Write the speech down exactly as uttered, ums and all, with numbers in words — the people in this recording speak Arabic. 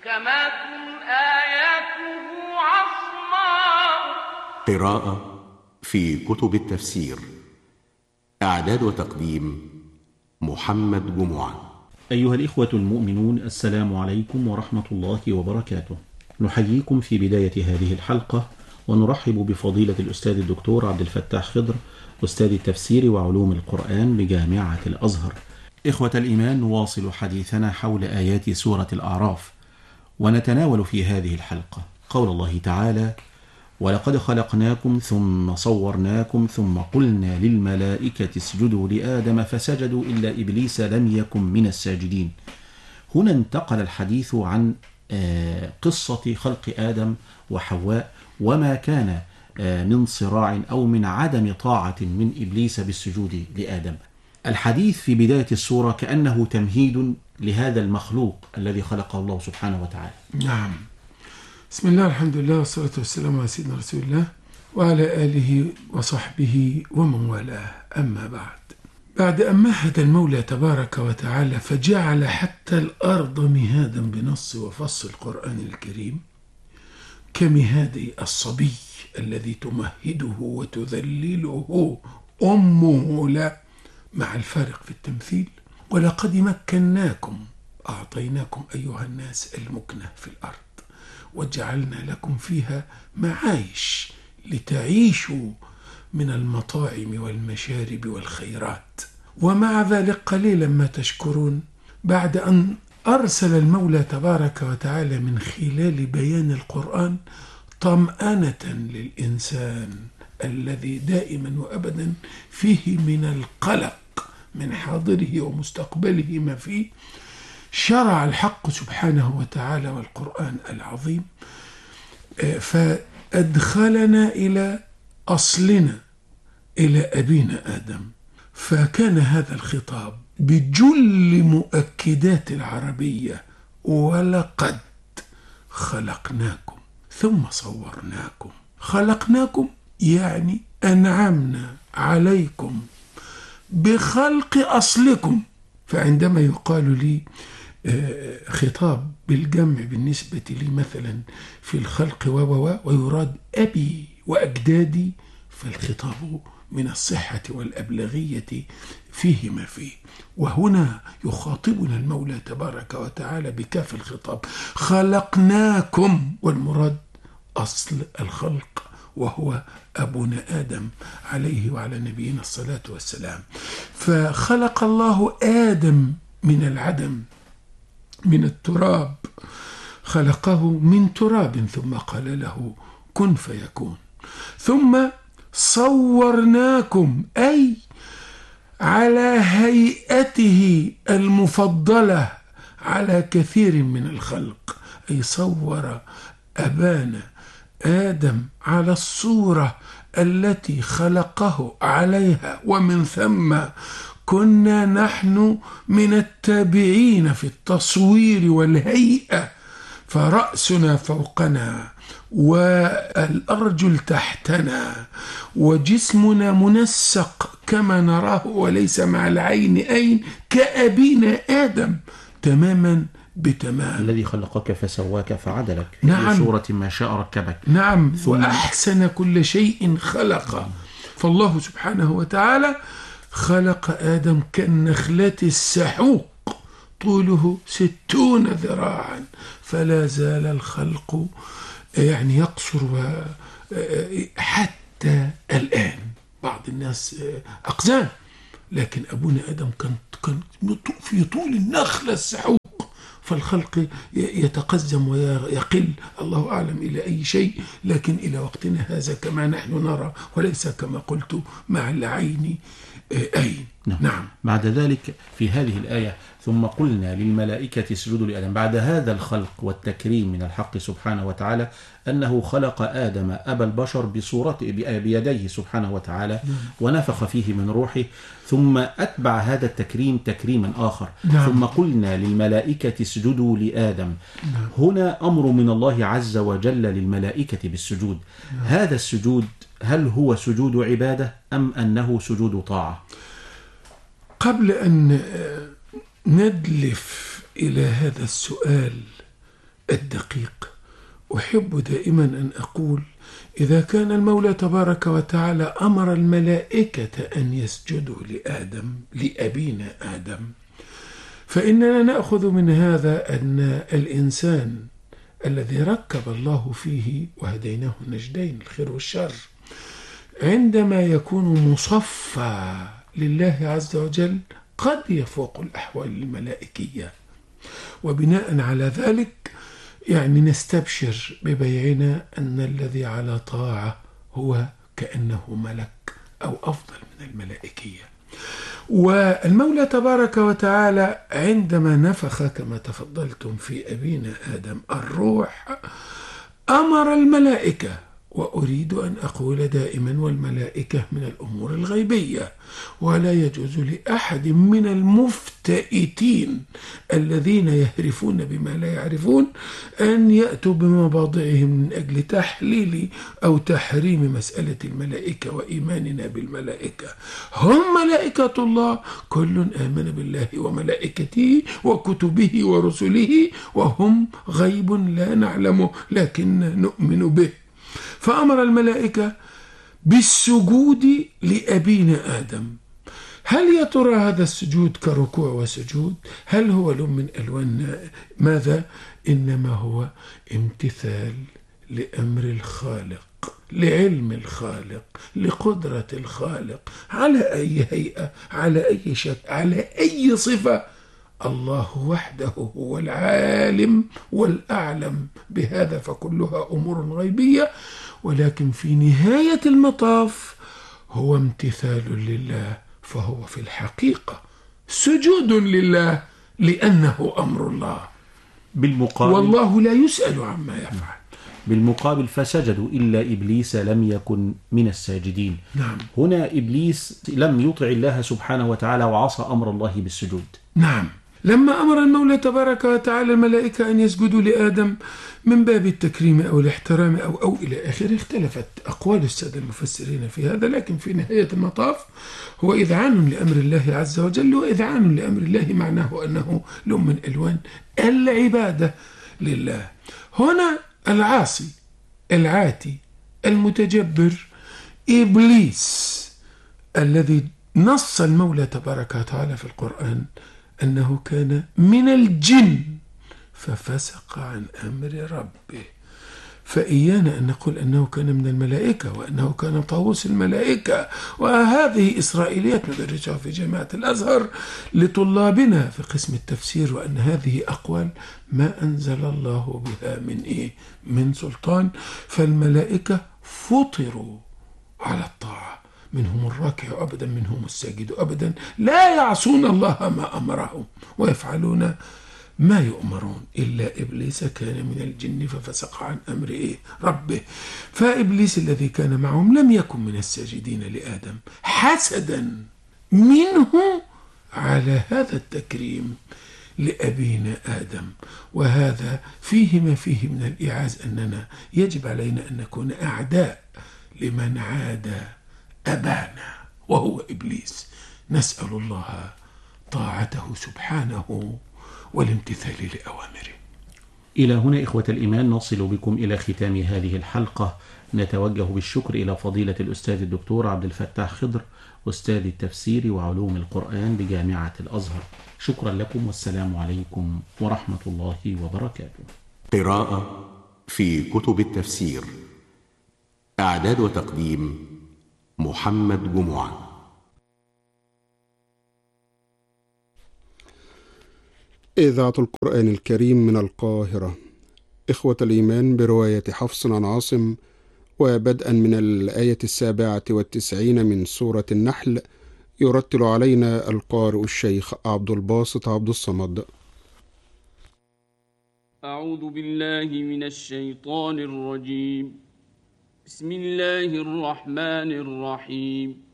محكمات آياته عصماء. قراءة في كتب التفسير. إعداد وتقديم محمد جمعة. أيها الإخوة المؤمنون، السلام عليكم ورحمة الله وبركاته. نحييكم في بداية هذه الحلقة ونرحب بفضيلة الأستاذ الدكتور عبد الفتاح خضر، أستاذ التفسير وعلوم القرآن بجامعة الأزهر. إخوة الإيمان، نواصل حديثنا حول آيات سورة الأعراف، ونتناول في هذه الحلقة قول الله تعالى: ولقد خلقناكم ثم صورناكم ثم قلنا للملائكة اسجدوا لآدم فسجدوا إلا إبليس لم يكن من الساجدين. هنا انتقل الحديث عن قصة خلق آدم وحواء، وما كان من صراع أو من عدم طاعة من إبليس بالسجود لآدم. الحديث في بداية السورة كأنه تمهيد لهذا المخلوق الذي خلقه الله سبحانه وتعالى. نعم. بسم الله، الحمد لله، والصلاة والسلام على سيدنا رسول الله وعلى آله وصحبه ومن والاه. أما بعد، بعد أن مهد المولى تبارك وتعالى فجعل حتى الأرض مهادا بنص وفص القرآن الكريم كمهاد الصبي الذي تمهده وتذلله أمه له، مع الفارق في التمثيل. ولقد مكناكم أعطيناكم أيها الناس المكنة في الأرض وجعلنا لكم فيها معايش لتعيشوا من المطاعم والمشارب والخيرات، ومع ذلك قليلا ما تشكرون. بعد أن أرسل المولى تبارك وتعالى من خلال بيان القرآن طمأنة للإنسان الذي دائما وأبدا فيه من القلق من حاضره ومستقبله ما فيه، شرع الحق سبحانه وتعالى والقرآن العظيم فأدخلنا إلى أصلنا، إلى أبينا آدم. فكان هذا الخطاب بجل مؤكدات العربية: ولقد خلقناكم ثم صورناكم. خلقناكم يعني أنعمنا عليكم بخلق أصلكم. فعندما يقال لي خطاب بالجمع بالنسبة لي مثلا في الخلق و ويراد أبي وأجدادي، فالخطاب من الصحة والأبلغية فيه ما فيه. وهنا يخاطبنا المولى تبارك وتعالى بكاف الخطاب: خلقناكم، والمراد أصل الخلق وهو أبونا آدم عليه وعلى نبينا الصلاة والسلام. فخلق الله آدم من العدم، من التراب، خلقه من تراب ثم قال له كن فيكون. ثم صورناكم، أي على هيئته المفضلة على كثير من الخلق، أي صور أبانا آدم على الصورة التي خلقه عليها، ومن ثم كنا نحن من التابعين في التصوير والهيئة، فرأسنا فوقنا والأرجل تحتنا وجسمنا منسق كما نراه وليس مع العين أين، كأبينا آدم تماما بتمام. الذي خلقك فسواك فعدلك في نعم. صورة ما شاء ركبك. نعم. وأحسن كل شيء خلقه. فالله سبحانه وتعالى خلق آدم كالنخلة السحوق، طوله ستون ذراعا، فلا زال الخلق يعني يقصر حتى الآن. بعض الناس أقزام، لكن أبونا آدم كان كان في طول النخلة السحوق، فالخلق يتقزم ويقل، الله أعلم إلى أي شيء، لكن إلى وقتنا هذا كما نحن نرى، وليس كما قلت مع العين أين. نعم. نعم. بعد ذلك في هذه الآية: ثم قلنا للملائكة اسجدوا لآدم. بعد هذا الخلق والتكريم من الحق سبحانه وتعالى أنه خلق آدم أبا البشر بصورته بيديه سبحانه وتعالى، ونفخ فيه من روحه، ثم أتبع هذا التكريم تكريما آخر. نعم. ثم قلنا للملائكة اسجدوا لآدم. نعم. هنا أمر من الله عز وجل للملائكة بالسجود. نعم. هذا السجود هل هو سجود عبادة أم أنه سجود طاعة؟ قبل أن ندلف إلى هذا السؤال الدقيق. أحب دائما أن أقول إذا كان المولى تبارك وتعالى أمر الملائكة أن يسجدوا لآدم لأبينا آدم، فإننا نأخذ من هذا أن الإنسان الذي ركب الله فيه وهديناه النجدين الخير والشر عندما يكون مصفى لله عز وجل قد يفوق الأحوال الملائكية، وبناء على ذلك يعني نستبشر ببيعنا أن الذي على طاعة هو كأنه ملك أو أفضل من الملائكية. والمولى تبارك وتعالى عندما نفخ كما تفضلتم في أبينا آدم الروح أمر الملائكة، وأريد أن أقول دائما والملائكة من الأمور الغيبية، ولا يجوز لأحد من المفتئتين الذين يهرفون بما لا يعرفون أن يأتوا بمواضعهم من أجل تحليل أو تحريم مسألة الملائكة وإيماننا بالملائكة. هم ملائكة الله، كل آمن بالله وملائكته وكتبه ورسله، وهم غيب لا نعلمه لكن نؤمن به. فأمر الملائكة بالسجود لأبينا آدم. هل يا ترى هذا السجود كركوع وسجود؟ هل هو لون من ألوان ماذا؟ إنما هو امتثال لأمر الخالق، لعلم الخالق، لقدرة الخالق، على أي هيئة، على أي شكل، على أي صفة. الله وحده هو العالم والأعلم بهذا، فكلها أمور غيبية، ولكن في نهاية المطاف هو امتثال لله، فهو في الحقيقة سجود لله لأنه أمر الله، بالمقابل والله لا يسأل عما يفعل. بالمقابل فسجدوا إلا إبليس لم يكن من الساجدين. نعم. هنا إبليس لم يطع الله سبحانه وتعالى وعصى أمر الله بالسجود. نعم. لما أمر المولى تبارك وتعالى الملائكة أن يسجدوا لآدم من باب التكريم أو الاحترام أو أو إلى آخره، اختلفت أقوال السادة المفسرين في هذا، لكن في نهاية المطاف هو إذعان لأمر الله عز وجل، وإذعان لأمر الله معناه أنه لون من ألوان العبادة لله. هنا العاصي العاتي المتجبر إبليس الذي نص المولى تبارك وتعالى في القرآن أنه كان من الجن ففسق عن أمر ربه، فإيانا أن نقول أنه كان من الملائكة وأنه كان طاووس الملائكة، وهذه إسرائيليات ندرسها في جامعة الأزهر لطلابنا في قسم التفسير، وأن هذه أقوال ما أنزل الله بها من إيه؟ من سلطان. فالملائكة فطروا على الطاعة، منهم الراكع أبدا، منهم الساجد أبدا، لا يعصون الله ما أمرهم ويفعلون ما يؤمرون، إلا إبليس كان من الجن ففسق عن أمر إيه؟ ربه. فإبليس الذي كان معهم لم يكن من الساجدين لآدم حسدا منه على هذا التكريم لأبينا آدم. وهذا فيه ما فيه من الإعاز، أننا يجب علينا أن نكون أعداء لمن عاد أبانا وهو إبليس. نسأل الله طاعته سبحانه والامتثال لأوامره. إلى هنا إخوة الإيمان نصل بكم إلى ختام هذه الحلقة. نتوجه بالشكر إلى فضيلة الأستاذ الدكتور عبد الفتاح خضر، أستاذ التفسير وعلوم القرآن بجامعة الأزهر. شكرا لكم، والسلام عليكم ورحمة الله وبركاته. قراءة في كتب التفسير. إعداد وتقديم محمد جمعة. إذاعة القرآن الكريم من القاهرة. إخوة الإيمان، برواية حفص عن عاصم، وبدءا من الآية السابعة والتسعين من سورة النحل، يرتل علينا القارئ الشيخ عبد الباسط عبد الصمد. أعوذ بالله من الشيطان الرجيم. بسم الله الرحمن الرحيم.